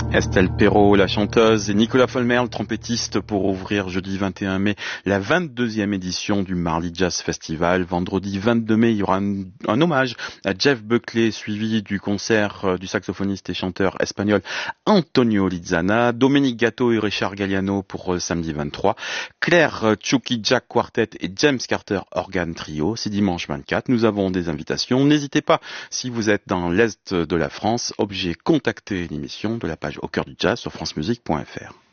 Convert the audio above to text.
Estelle Perrault, la chanteuse, et Nicolas Folmerle, trompettiste, pour ouvrir jeudi 21 mai la 22e édition du Marly Jazz Festival. Vendredi 22 mai, il y aura un hommage à Jeff Buckley, suivi du concert du saxophoniste et chanteur espagnol Antonio Lizana, Dominique Gatto et Richard Galliano pour samedi 23, Claire Chucky Jack Quartet et James Carter Organ Trio. C'est dimanche 24. Nous avons des invitations. N'hésitez pas, si vous êtes dans l'Est de la France, objet contacter l'émission de la page Au cœur du jazz sur francemusique.fr.